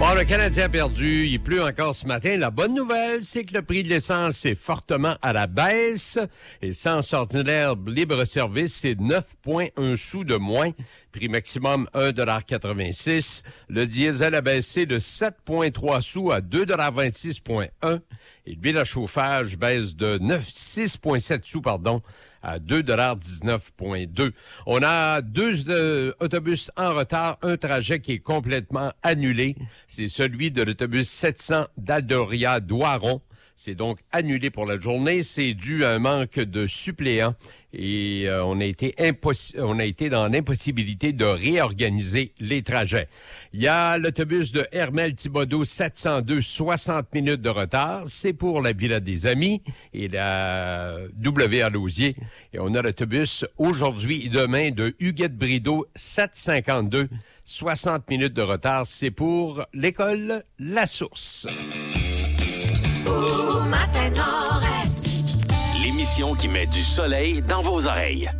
Bon, le Canadien a perdu. Il pleut encore ce matin. La bonne nouvelle, c'est que le prix de l'essence est fortement à la baisse. Essence ordinaire libre-service, c'est 9,1 sous de moins. Prix maximum 1,86 $. Le diesel a baissé de 7,3 sous à 2,26,1 $. Et l'huile à chauffage baisse de 6,7 sous, à 2,19,2 $. On a deux autobus en retard, un trajet qui est complètement annulé. C'est celui de l'autobus 700 d'Aldoria-Doiron. C'est donc annulé pour la journée. C'est dû à un manque de suppléants et on a été dans l'impossibilité de réorganiser les trajets. Il y a l'autobus de Hermel-Thibodeau 702, 60 minutes de retard. C'est pour la Villa des Amis et la W à Lausier. Et on a l'autobus aujourd'hui et demain de Huguette-Brideau 752, 60 minutes de retard. C'est pour l'école La Source. L'émission qui met du soleil dans vos oreilles.